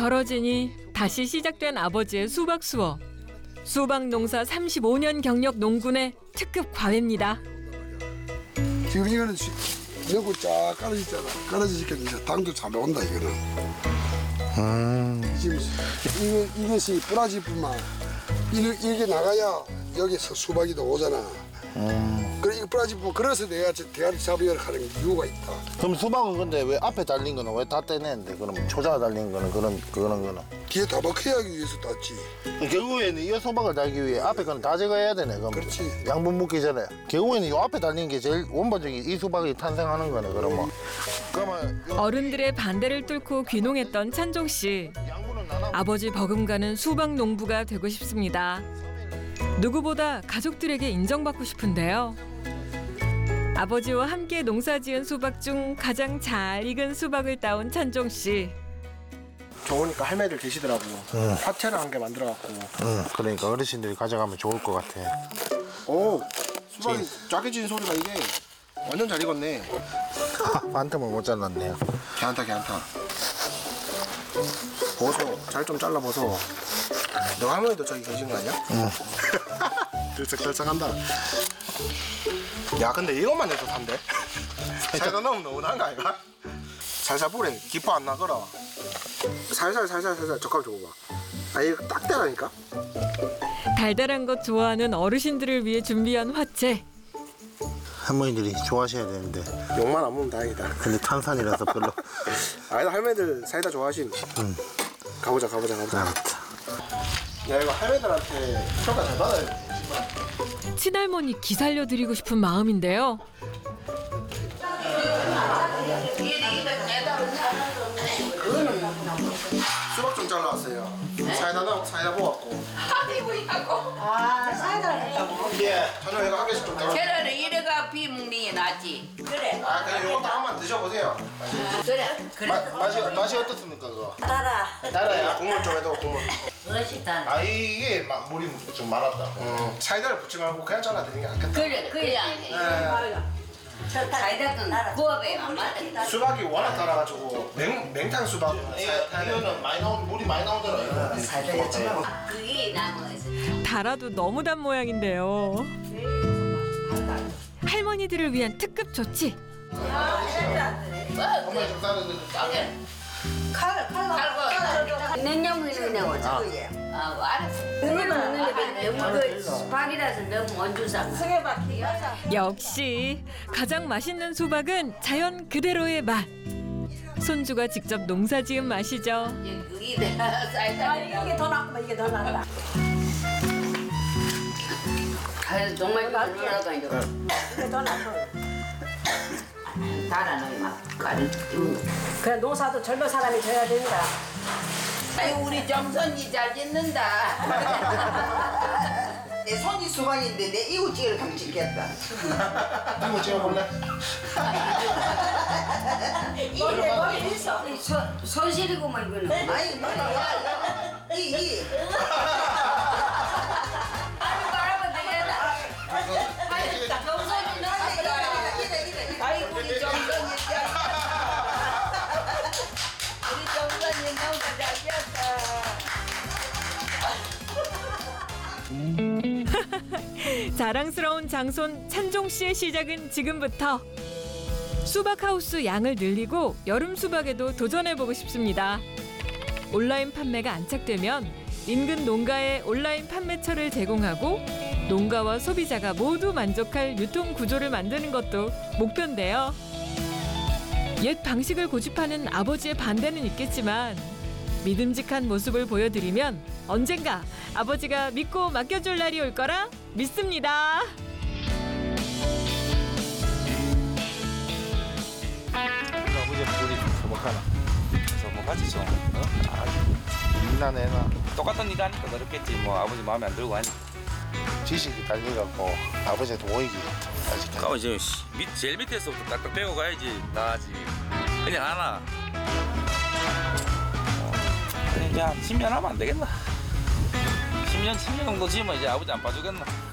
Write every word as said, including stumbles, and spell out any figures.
덜어지니 다시 시작된 아버지의 수박 수업. 수박 농사 삼십오 년 경력 농군의 특급 과외입니다. 지금 이거는 너구 쫙 깔아지잖아. 깔아지니까 이제 당도 잘 나온다 이거는. 음. 지금 이거, 이것이 뿌라지뿐만 이게, 이게 나가야 여기서 수박이 더 오잖아. 음. 그래 이거 뿌라지뿐 그래서 내가 대가리 잡으려고 하는 이유가 있다. 그럼 수박은 근데 왜 앞에 달린 거는 왜 다 떼내는데? 그럼 초자가 달린 거는 그런 그런 거는 뒤에 다박해야 하기 위해서 땄지. 결국에는 이 수박을 달기 위해 앞에 거는 다 제거해야 되네. 그럼 그렇지. 양분 묻기 전에 결국에는 이 앞에 달린 게 제일 원본적인 이 수박이 탄생하는 거네. 그러면 그러면 어른들의 반대를 뚫고 귀농했던 찬종 씨. 양분은 나눠. 아버지 버금가는 수박 농부가 되고 싶습니다. 누구보다 가족들에게 인정받고 싶은데요. 아버지와 함께 농사지은 수박 중 가장 잘 익은 수박을 따온 찬종 씨. 좋으니까 할매들 계시더라고. 응. 화채를 한 개 만들어갖고. 응, 그러니까 어르신들이 가져가면 좋을 것 같아. 오, 수박이 짜게진 소리가 이게 완전 잘 익었네. 한 틈을 못 잘랐네요. 괜찮다, 괜찮다. 벗어, 잘 좀 잘라벗어. 너 할머니도 저기 계신 거 아니야? 응. 들썩들썩한다. 야, 근데 이것만 해도 산대? 살살 넣으면 너무한 거 아이가? 살살 뿌려, 기포 안 나거라. 살살 살살 살살 젓가락 줘봐. 아 이거 딱 되라니까. 달달한 것 좋아하는 어르신들을 위해 준비한 화채. 할머니들이 좋아하셔야 되는데 욕만 안 먹으면 다행이다. 근데 탄산이라서 별로. 아니다 할매들 사이다 좋아하신. 응. 가보자 가보자 가보자. 알았다. 야 이거 할매들한테 평가 잘 받아야 돼. 친할머니 기살려 드리고 싶은 마음인데요. 수박 좀 잘라왔어요. 사이다 넣고 사이다 부었고. 아, 사이다를 했다고? 예. 저녁 이거 한 개씩 좀 잘라. 걔는 이래가 비먹는 낫지. 그래. 아 그냥 이것도 한번 드셔보세요. 그래. 그래. 마, 맛이 맛이 어떻습니까 그거? 따라. 따라야. 국물 좀 해도 국물. 멋있다. 아 이게 막 물이 좀 많았다. 음. 사이다를 붓지 말고 그냥 잘라드리는 게 낫겠다. 그래. 그래야 해. 예. 사이다는 구업에 안 맞다. 수박이 워낙 달아가지고 맹 맹탕 수박. 이거는 많이 나온 물이 많이 나오더라 이거. 사이다 했지 말고. 그게 나무에서. 달아도 너무 단 모양인데요. 할머니들을 위한 특급 조치. 엄마 좀 따라줘 따게. 칼, 칼로. 냉장고에 그냥 오자. 아, 알았어. 그거는 먹는데 너무 그 수박이라서 너무 원주상. 승해바퀴. 역시 가장 맛있는 수박은 자연 그대로의 맛. 손주가 직접 농사지은 맛이죠. 그게 내가 사이다. 아, 이게 더 낫구만, 이게 더 낫다. 아, 정말 그러라고 이제 이게 더 낫고. 달아놓으면 막 가는. 그래, 농사도 젊은 사람이 져야 된다. 아유 우리 정선이 잘 짓는다. 내 손이 수박인데 내 이웃집을 가면 짓겠다. 한번 찍어볼래? 이게 머리 있어. 손실이고만 이거는. 아니 뭐야 이 이. 아니 말하면 되겠다. 아니 정선이 너무 아이고 우리 정선이 우리 정선이 너무 잘 지었다. 자랑스러운 장손 찬종 씨의 시작은 지금부터. 수박 하우스 양을 늘리고 여름 수박에도 도전해보고 싶습니다. 온라인 판매가 안착되면 인근 농가에 온라인 판매처를 제공하고 농가와 소비자가 모두 만족할 유통 구조를 만드는 것도 목표인데요. 옛 방식을 고집하는 아버지의 반대는 있겠지만 믿음직한 모습을 보여드리면 언젠가 아버지가 믿고 맡겨줄 날이 올 거라 믿습니다. 아버지 물이 소박하나? 소박하지 좀. 어? 아, 이나 내나 똑같은 니가 하니까 그렇겠지. 뭐 아버지 마음에 안 들고 하니까. 지식이 달려갖고 아버지한테 모이기 아직. 그럼 이제 밑 제일 밑에서부터 딱딱 빼고 가야지 나지. 그냥 하나. 어, 그냥 십 년 하면 안 되겠나? 십 년, 십 년 정도 지으면 이제 아버지 안 봐주겠나?